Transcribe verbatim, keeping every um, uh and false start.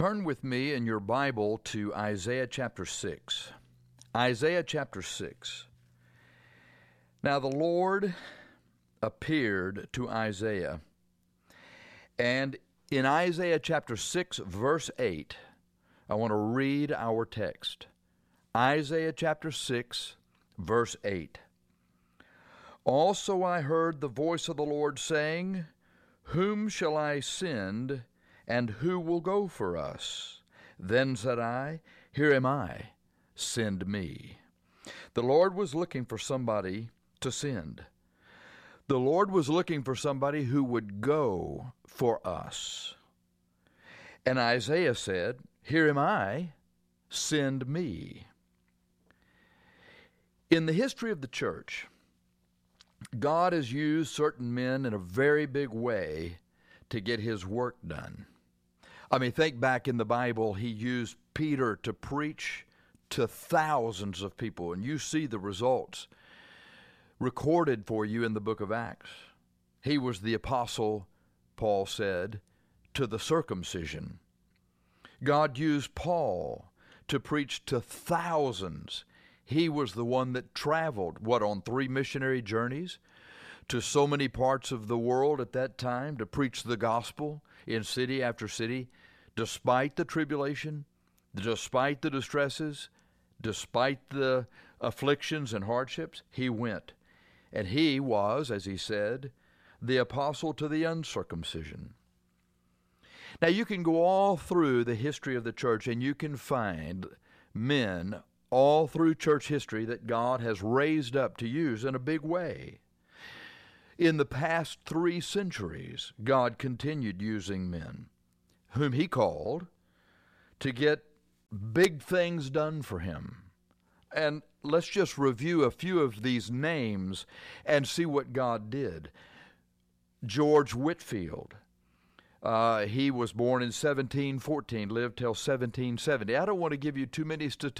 Turn with me in your Bible to Isaiah chapter six. Isaiah chapter six. Now the Lord appeared to Isaiah, and in Isaiah chapter six, verse eight, I want to read our text. Isaiah chapter six, verse eight. Also I heard the voice of the Lord saying, Whom shall I send, and who will go for us? Then said I, Here am I, send me. The Lord was looking for somebody to send. The Lord was looking for somebody who would go for us. And Isaiah said, Here am I, send me. In the history of the church, God has used certain men in a very big way to get his work done. I mean, think back in the Bible, he used Peter to preach to thousands of people, and you see the results recorded for you in the book of Acts. He was the apostle, Paul said, to the circumcision. God used Paul to preach to thousands. He was the one that traveled, what, on three missionary journeys to so many parts of the world at that time to preach the gospel in city after city, despite the tribulation, despite the distresses, despite the afflictions and hardships. He went. And he was, as he said, the apostle to the uncircumcision. Now you can go all through the history of the church and you can find men all through church history that God has raised up to use in a big way. In the past three centuries, God continued using men whom he called to get big things done for him. And let's just review a few of these names and see what God did. George Whitefield. Uh, he was born in seventeen fourteen, lived till seventeen seventy. I don't want to give you too many statistics